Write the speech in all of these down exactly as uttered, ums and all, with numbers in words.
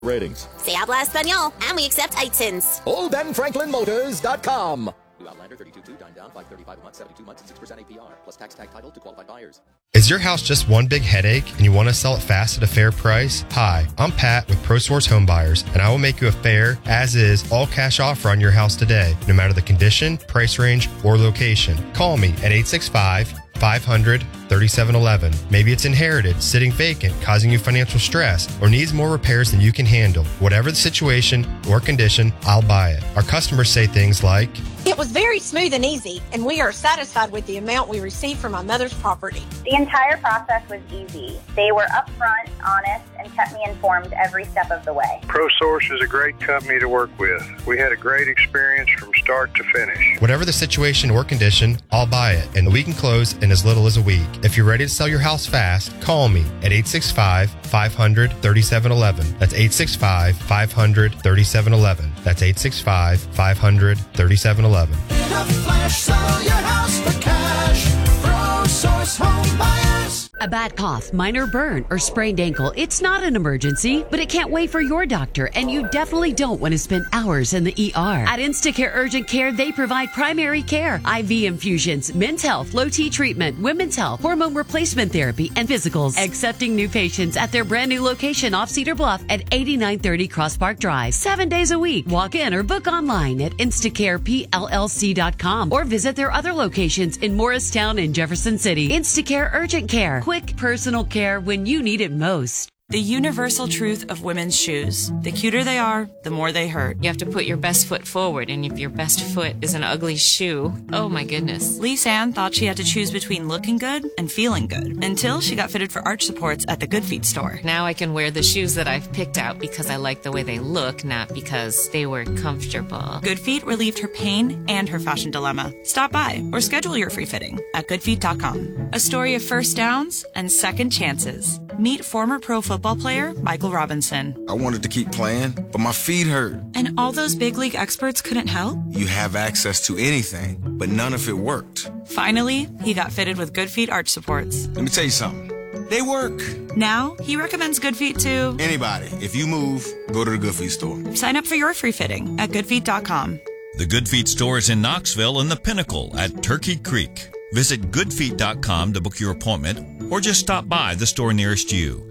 ratings. Se habla español, and we accept I T I Ns. Old Ben Franklin Motors dot com. New Outlander thirty-two two, dine down, five thirty-five a month, seventy-two months, and six percent A P R, plus tax tag title to qualified buyers. Is your house just one big headache and you want to sell it fast at a fair price? Hi, I'm Pat with ProSource Home Buyers, and I will make you a fair, as-is, all-cash offer on your house today, no matter the condition, price range, or location. Call me at eight six five, five hundred, thirty-seven eleven. Maybe it's inherited, sitting vacant, causing you financial stress, or needs more repairs than you can handle. Whatever the situation or condition, I'll buy it. Our customers say things like, "It was very smooth and easy, and we are satisfied with the amount we received from my mother's property." The entire process was easy. They were upfront, honest, and kept me informed every step of the way. ProSource is a great company to work with. We had a great experience from start to finish. Whatever the situation or condition, I'll buy it, and we can close in as little as a week. If you're ready to sell your house fast, call me at eight six five, five hundred, thirty-seven eleven. That's eight six five, five hundred, thirty-seven eleven. That's eight six five, five hundred, thirty-seven eleven. In a flash, sell your house for cash. ProSource Home Buyers. A bad cough, minor burn, or sprained ankle, it's not an emergency, but it can't wait for your doctor, and you definitely don't want to spend hours in the E R. At Instacare Urgent Care, they provide primary care, I V infusions, men's health, low T treatment, women's health, hormone replacement therapy, and physicals. Accepting new patients at their brand new location off Cedar Bluff at eighty-nine thirty Cross Park Drive. Seven days a week. Walk in or book online at instacare p l l c dot com or visit their other locations in Morristown and Jefferson City. Instacare Urgent Care. Quick personal care when you need it most. The universal truth of women's shoes. The cuter they are, the more they hurt. You have to put your best foot forward, and if your best foot is an ugly shoe, oh my goodness. Lise Ann thought she had to choose between looking good and feeling good until she got fitted for arch supports at the Good Feet store. Now I can wear the shoes that I've picked out because I like the way they look, not because they were comfortable. Good Feet relieved her pain and her fashion dilemma. Stop by or schedule your free fitting at good feet dot com. A story of first downs and second chances. Meet former pro football player Michael Robinson. I wanted to keep playing, but my feet hurt. And all those big league experts couldn't help? You have access to anything, but none of it worked. Finally, he got fitted with Good Feet arch supports. Let me tell you something. They work. Now, he recommends Good Feet to anybody. If you move, go to the Good Feet store. Sign up for your free fitting at good feet dot com. The Good Feet store is in Knoxville and the Pinnacle at Turkey Creek. Visit good feet dot com to book your appointment or just stop by the store nearest you.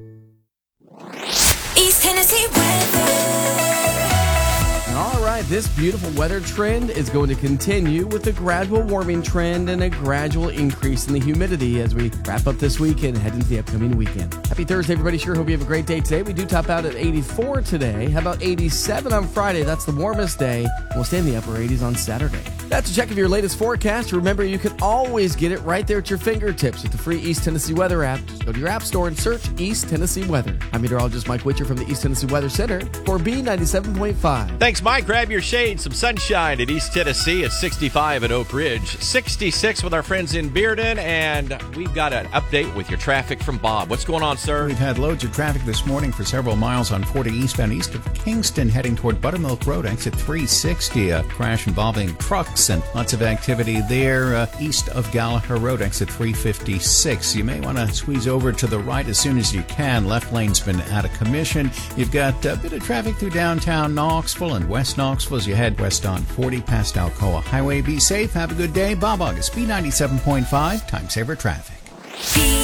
East Tennessee weather. All right, this beautiful weather trend is going to continue with a gradual warming trend and a gradual increase in the humidity as we wrap up this weekend and head into the upcoming weekend. Happy Thursday, everybody. Sure hope you have a great day today. We do top out at eighty-four today. How about eighty-seven on Friday? That's the warmest day. We'll stay in the upper eighties on Saturday. That's a check of your latest forecast. Remember, you can always get it right there at your fingertips with the free East Tennessee Weather app. Just go to your app store and search East Tennessee Weather. I'm meteorologist Mike Witcher from the East Tennessee Weather Center for B ninety-seven point five. Thanks, Mike. Grab your shade. Some sunshine at East Tennessee at sixty-five at Oak Ridge, sixty-six with our friends in Bearden, and we've got an update with your traffic from Bob. What's going on, sir? We've had loads of traffic this morning for several miles on forty eastbound east of Kingston, heading toward Buttermilk Road, exit three sixty. A crash involving trucks and lots of activity there uh, east of Gallagher Road, exit three fifty-six. You may want to squeeze over to the right as soon as you can. Left lane's been out of commission. You've got a bit of traffic through downtown Knoxville and West Knoxville as you head west on forty past Alcoa Highway. Be safe. Have a good day. Bob August, B ninety-seven point five, Time Saver Traffic.